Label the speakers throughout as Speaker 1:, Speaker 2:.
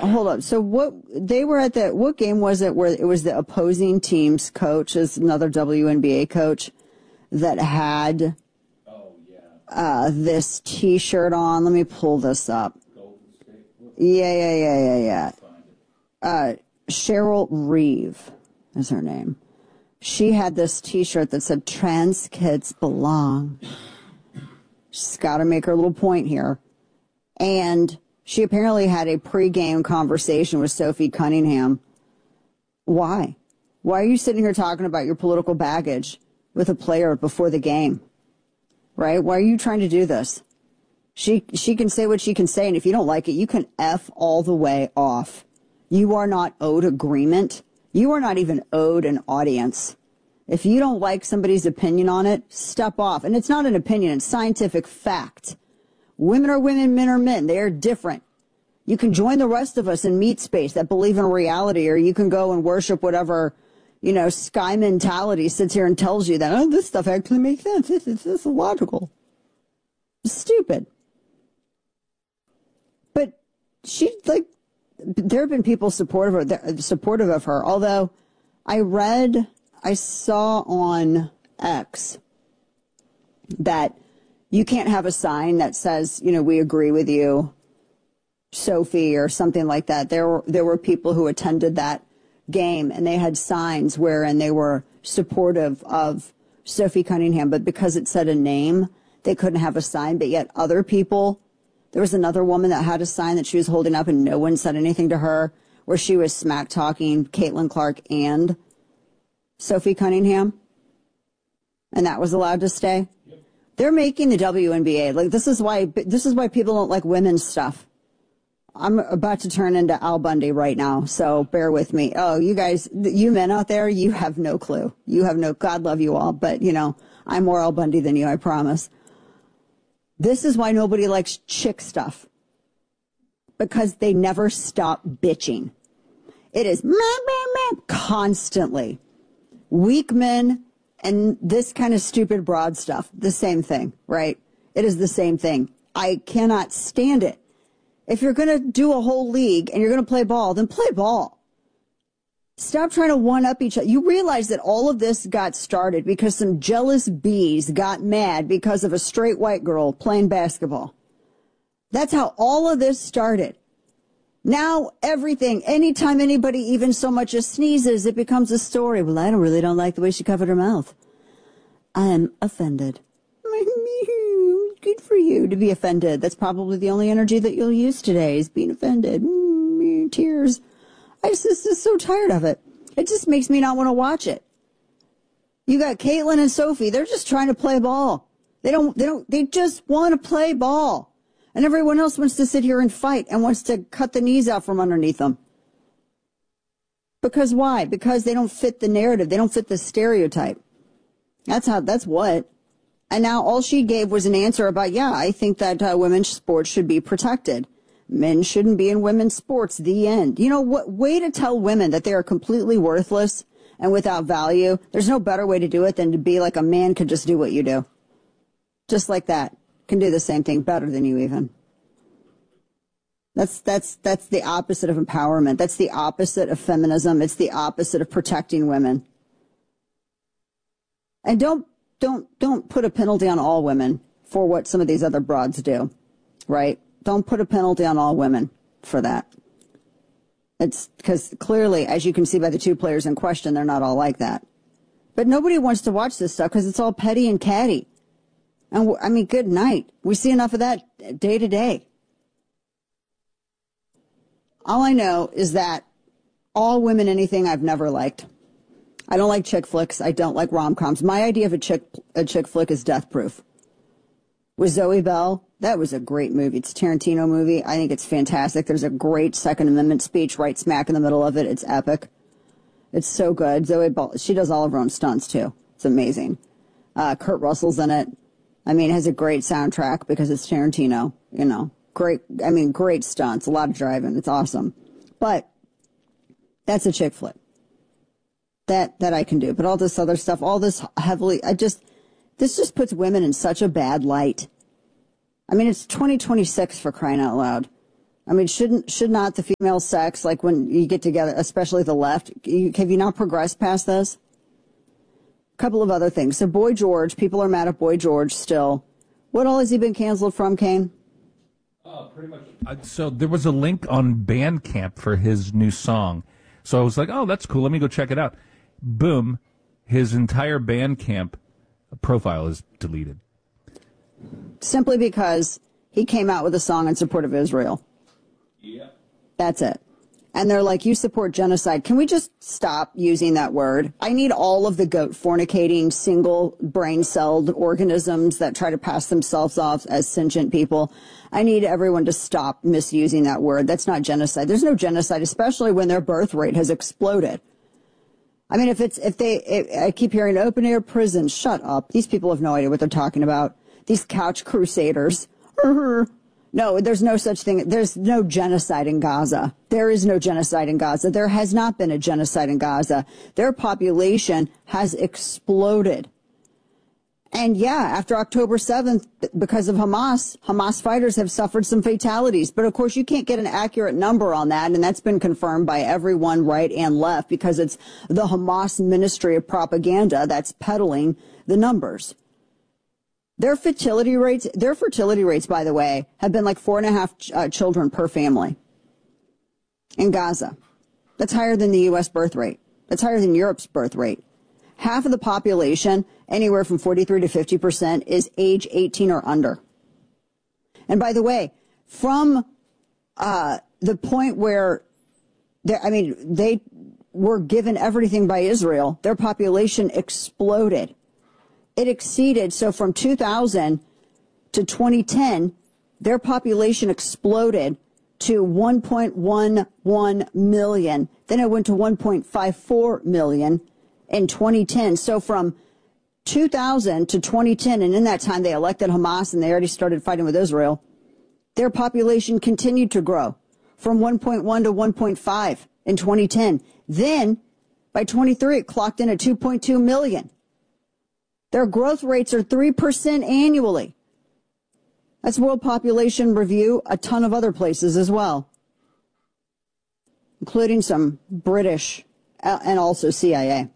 Speaker 1: hold up. So what game was it where it was the opposing team's coach, is another WNBA coach, that had this T-shirt on? Let me pull this up. Yeah. Cheryl Reeve is her name. She had this T-shirt that said, "Trans kids belong." She's got to make her little point here. And she apparently had a pre-game conversation with Sophie Cunningham. Why? Why are you sitting here talking about your political baggage with a player before the game? Right? Why are you trying to do this? She can say what she can say, and if you don't like it, you can F all the way off. You are not owed agreement. You are not even owed an audience. If you don't like somebody's opinion on it, step off. And it's not an opinion, it's scientific fact. Women are women, men are men. They are different. You can join the rest of us in meat space that believe in reality, or you can go and worship whatever, sky mentality sits here and tells you that, oh, this stuff actually makes sense. This is logical. It's stupid. But there have been people supportive of her, although I saw on X that you can't have a sign that says, we agree with you, Sophie, or something like that. There were people who attended that game, and they had signs wherein they were supportive of Sophie Cunningham, but because it said a name, they couldn't have a sign. But yet other people, there was another woman that had a sign that she was holding up, and no one said anything to her, where she was smack talking Caitlin Clark and Sophie Cunningham, and that was allowed to stay. Yep. They're making the WNBA this is why people don't like women's stuff. I'm about to turn into Al Bundy right now, so bear with me. Oh, you guys, you men out there, you have no clue. God love you all, but I'm more Al Bundy than you, I promise. This is why nobody likes chick stuff, because they never stop bitching. It is constantly. Weak men and this kind of stupid broad stuff, the same thing, right? It is the same thing. I cannot stand it. If you're going to do a whole league and you're going to play ball, then play ball. Stop trying to one-up each other. You realize that all of this got started because some jealous bees got mad because of a straight white girl playing basketball. That's how all of this started. Now everything, anytime anybody even so much as sneezes, it becomes a story. Well, I really don't like the way she covered her mouth. I am offended. Good for you to be offended. That's probably the only energy that you'll use today is being offended. Tears. I'm just so tired of it. It just makes me not want to watch it. You got Caitlin and Sophie. They're just trying to play ball. They just want to play ball. And everyone else wants to sit here and fight and wants to cut the knees out from underneath them. Because why? Because they don't fit the narrative. They don't fit the stereotype. That's what. And now all she gave was an answer about, I think that women's sports should be protected. Men shouldn't be in women's sports. The end. You know what? Way to tell women that they are completely worthless and without value. There's no better way to do it than to be like a man could just do what you do. Just like that. Can do the same thing better than you even. That's the opposite of empowerment. That's the opposite of feminism. It's the opposite of protecting women. And don't put a penalty on all women for what some of these other broads do, right? Don't put a penalty on all women for that. It's because clearly, as you can see by the two players in question, they're not all like that. But nobody wants to watch this stuff because it's all petty and catty. And good night. We see enough of that day to day. All I know is that all women anything I've never liked. I don't like chick flicks. I don't like rom-coms. My idea of a chick flick is Death Proof. With Zoe Bell, that was a great movie. It's a Tarantino movie. I think it's fantastic. There's a great Second Amendment speech right smack in the middle of it. It's epic. It's so good. Zoe Bell, she does all of her own stunts too. It's amazing. Kurt Russell's in it. It has a great soundtrack because it's Tarantino, great stunts, a lot of driving. It's awesome. But that's a chick flick. That I can do. But all this other stuff, all this heavily, this just puts women in such a bad light. It's 2026 for crying out loud. I mean, should not the female sex, like when you get together, especially the left, have you not progressed past this? A couple of other things. So Boy George, people are mad at Boy George still. What all has he been canceled from, Kane?
Speaker 2: Pretty much. So there was a link on Bandcamp for his new song. So I was like, oh, that's cool. Let me go check it out. Boom. His entire Bandcamp profile is deleted.
Speaker 1: Simply because he came out with a song in support of Israel.
Speaker 2: Yeah.
Speaker 1: That's it. And they're like, you support genocide. Can we just stop using that word? I need all of the goat fornicating, single brain-celled organisms that try to pass themselves off as sentient people. I need everyone to stop misusing that word. That's not genocide. There's no genocide, especially when their birth rate has exploded. I mean, I keep hearing open air prisons. Shut up. These people have no idea what they're talking about. These couch crusaders. No, there's no such thing. There's no genocide in Gaza. There is no genocide in Gaza. There has not been a genocide in Gaza. Their population has exploded. And yeah, after October 7th, because of Hamas fighters have suffered some fatalities. But of course, you can't get an accurate number on that. And that's been confirmed by everyone, right and left, because it's the Hamas Ministry of Propaganda that's peddling the numbers. Their fertility rates, by the way, have been like 4.5 children per family in Gaza. That's higher than the U.S. birth rate. That's higher than Europe's birth rate. Half of the population, anywhere from 43 to 50%, is age 18 or under. And by the way, from the point where, they were given everything by Israel, their population exploded. It exceeded, so from 2000 to 2010, their population exploded to 1.11 million. Then it went to 1.54 million in 2010. So from 2000 to 2010, and in that time they elected Hamas and they already started fighting with Israel, their population continued to grow from 1.1 to 1.5 in 2010. Then by 23, it clocked in at 2.2 million. Their growth rates are 3% annually. That's World Population Review, a ton of other places as well, including some British and also CIA.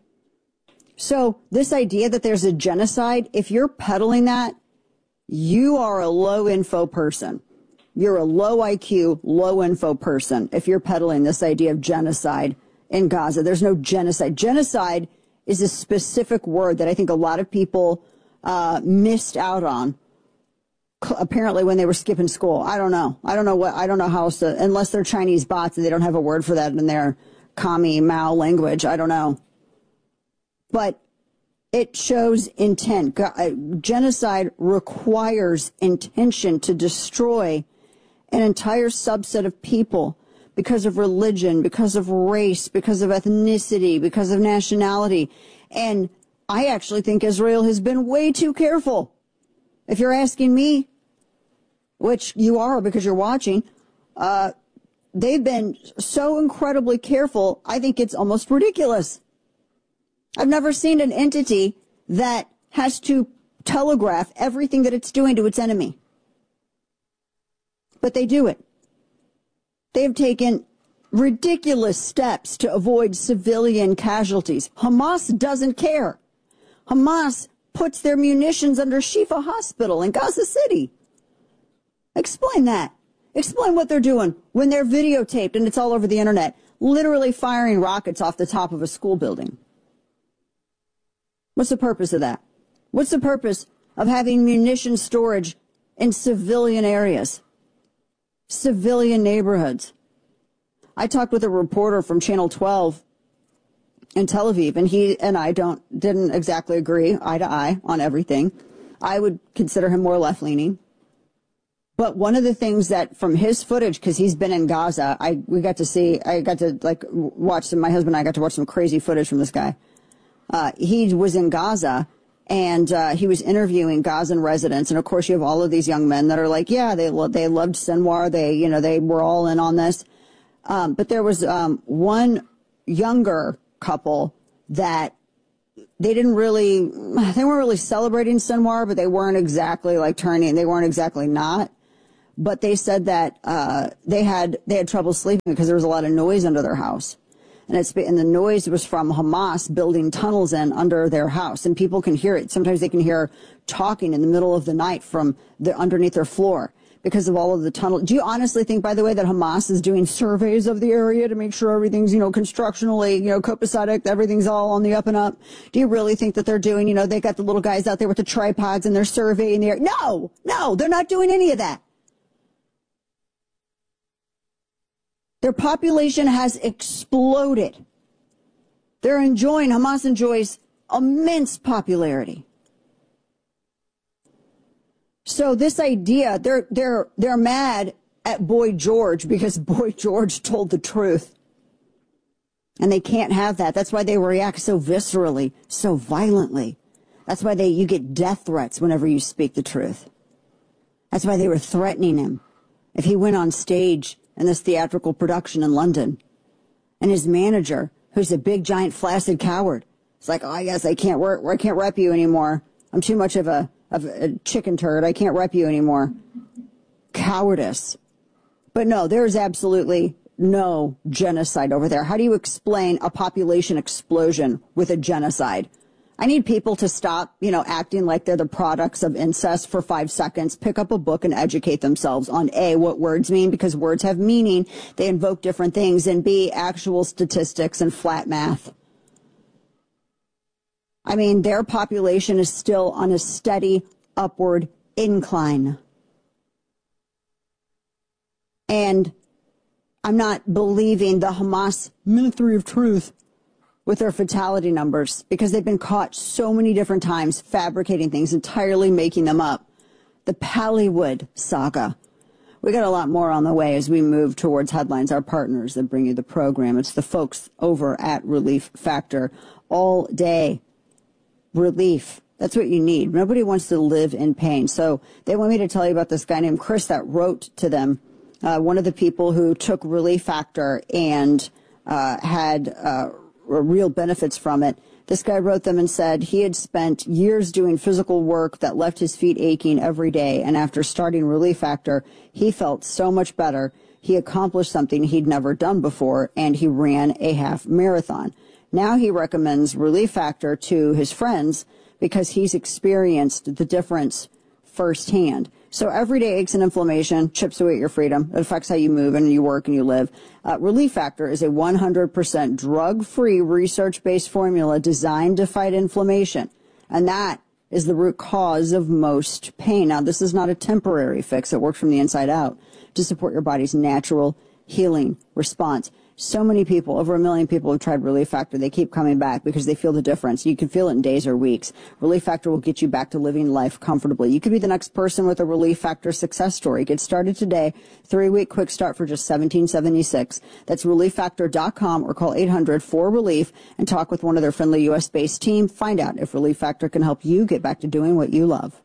Speaker 1: So this idea that there's a genocide, if you're peddling that, you are a low info person. You're a low IQ, low info person if you're peddling this idea of genocide in Gaza. There's no genocide. Genocide is a specific word that I think a lot of people missed out on, apparently, when they were skipping school. I don't know how else to, unless they're Chinese bots and they don't have a word for that in their commie Mao language. I don't know. But it shows intent. Genocide requires intention to destroy an entire subset of people because of religion, because of race, because of ethnicity, because of nationality. And I actually think Israel has been way too careful. If you're asking me, which you are because you're watching, they've been so incredibly careful, I think it's almost ridiculous. I've never seen an entity that has to telegraph everything that it's doing to its enemy. But they do it. They've taken ridiculous steps to avoid civilian casualties. Hamas doesn't care. Hamas puts their munitions under Shifa Hospital in Gaza City. Explain that. Explain what they're doing when they're videotaped and it's all over the internet, literally firing rockets off the top of a school building. What's the purpose of that? What's the purpose of having munition storage in civilian areas? Civilian neighborhoods. I talked with a reporter from Channel 12 in Tel Aviv, and he and I didn't exactly agree eye to eye on everything. I would consider him more left-leaning. But one of the things that from his footage, because he's been in Gaza, I got to watch some, my husband and I got to watch some crazy footage from this guy. He was in Gaza, and he was interviewing Gazan residents. And of course, you have all of these young men that are like, yeah, they loved Sinwar. They were all in on this. But there was one younger couple that they weren't really celebrating Sinwar, but they weren't exactly they weren't exactly not. but they said that they had trouble sleeping because there was a lot of noise under their house. And the noise was from Hamas building tunnels in under their house, and people can hear it. Sometimes they can hear talking in the middle of the night from underneath their floor because of all of the tunnel. Do you honestly think, by the way, that Hamas is doing surveys of the area to make sure everything's, constructionally, copacetic, everything's all on the up and up? Do you really think that they're doing, they got the little guys out there with the tripods and they're surveying the area? No, they're not doing any of that. Their population has exploded. Hamas enjoys immense popularity. So this idea, they're mad at Boy George because Boy George told the truth. And they can't have that. That's why they react so viscerally, so violently. That's why you get death threats whenever you speak the truth. That's why they were threatening him. If he went on stage in this theatrical production in London, and his manager, who's a big, giant, flaccid coward, it's like, I guess I can't rep you anymore. I'm too much of a chicken turd. I can't rep you anymore. Cowardice. But no, there's absolutely no genocide over there. How do you explain a population explosion with a genocide? I need people to stop, acting like they're the products of incest for 5 seconds, pick up a book and educate themselves on A, what words mean, because words have meaning. They invoke different things, and B, actual statistics and flat math. I mean, their population is still on a steady upward incline. And I'm not believing the Hamas Ministry of Truth with their fatality numbers, because they've been caught so many different times fabricating things, entirely making them up. The Pallywood saga. We got a lot more on the way as we move towards Headlines, our partners that bring you the program. It's the folks over at Relief Factor. All day relief. That's what you need. Nobody wants to live in pain. So they want me to tell you about this guy named Chris that wrote to them, one of the people who took Relief Factor and had real benefits from it. This guy wrote them and said he had spent years doing physical work that left his feet aching every day, and after starting Relief Factor, he felt so much better. He accomplished something he'd never done before, and he ran a half marathon. Now he recommends Relief Factor to his friends because he's experienced the difference firsthand. So everyday aches and inflammation chips away at your freedom. It affects how you move and you work and you live. Relief Factor is a 100% drug-free, research-based formula designed to fight inflammation. And that is the root cause of most pain. Now, this is not a temporary fix. It works from the inside out to support your body's natural healing response. So many people, over 1 million people have tried Relief Factor. They keep coming back because they feel the difference. You can feel it in days or weeks. Relief Factor will get you back to living life comfortably. You could be the next person with a Relief Factor success story. Get started today. 3-week quick start for just $17.76. That's ReliefFactor.com, or call 800-4RELIEF and talk with one of their friendly U.S.-based team. Find out if Relief Factor can help you get back to doing what you love.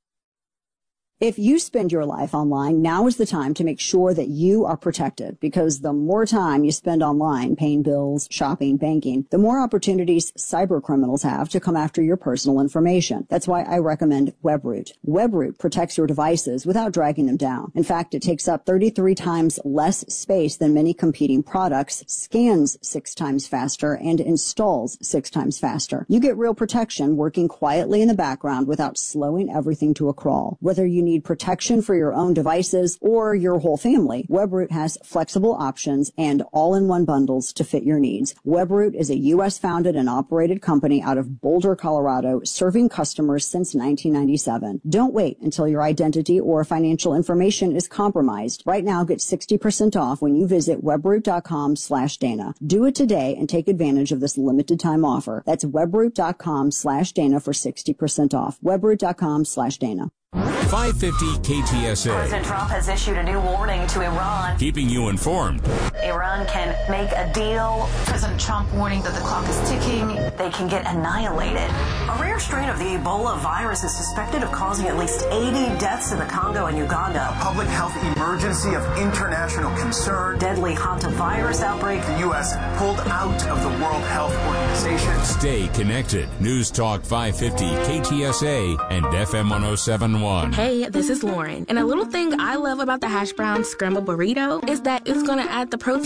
Speaker 1: If you spend your life online, now is the time to make sure that you are protected, because the more time you spend online paying bills, shopping, banking, the more opportunities cyber criminals have to come after your personal information. That's why I recommend WebRoot. WebRoot protects your devices without dragging them down. In fact, it takes up 33 times less space than many competing products, scans 6 times faster, and installs 6 times faster. You get real protection working quietly in the background without slowing everything to a crawl. Whether you need protection for your own devices or your whole family, WebRoot has flexible options and all-in-one bundles to fit your needs. WebRoot is a U.S.-founded and operated company out of Boulder, Colorado, serving customers since 1997. Don't wait until your identity or financial information is compromised. Right now, get 60% off when you visit webroot.com/Dana. Do it today and take advantage of this limited time offer. That's webroot.com/Dana for 60% off. webroot.com/Dana.
Speaker 3: 550 KTSA.
Speaker 4: President Trump has issued a new warning to Iran.
Speaker 3: Keeping you informed.
Speaker 4: Iran can make a deal.
Speaker 5: President Trump warning that the clock is ticking.
Speaker 4: They can get annihilated.
Speaker 6: A rare strain of the Ebola virus is suspected of causing at least 80 deaths in the Congo and Uganda.
Speaker 7: A public health emergency of international concern.
Speaker 6: Deadly hantavirus outbreak.
Speaker 7: The U.S. pulled out of the World Health Organization.
Speaker 3: Stay connected. News Talk 550 KTSA and FM 1071.
Speaker 8: Hey, this is Lauren. And a little thing I love about the hash brown scramble burrito is that it's going to add the protein